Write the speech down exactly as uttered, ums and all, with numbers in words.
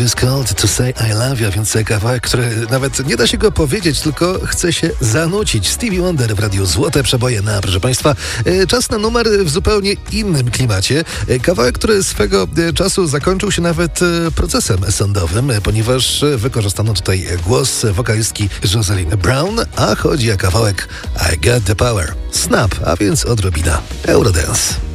Just Called to Say I Love You, więc kawałek, który nawet nie da się go powiedzieć, tylko chce się zanucić. Stevie Wonder w radiu Złote Przeboje na, proszę Państwa, czas na numer w zupełnie innym klimacie. Kawałek, który swego czasu zakończył się nawet procesem sądowym, ponieważ wykorzystano tutaj głos wokalistki Jocelyn Brown, a chodzi o kawałek I Got the Power. Snap, a więc odrobina Eurodance.